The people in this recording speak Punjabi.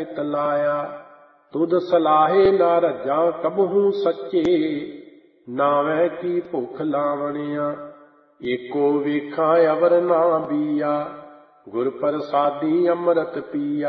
ਚਿਤ ਲਾਇਆ। ਤੁਧ ਸਲਾਹੇ ਨਾ ਰੱਜਾਂ ਕਬਹੂ ਸੱਚੇ, ਨਾਵੇਂ ਕੀ ਭੁੱਖ ਲਾਵਣਿਆ। ਏਕੋ ਵੇਖਾਂ ਅਵਰ ਨਾ ਬੀਆ, ਗੁਰ ਪ੍ਰਸਾਦੀ ਅੰਮ੍ਰਿਤ ਪੀਆ।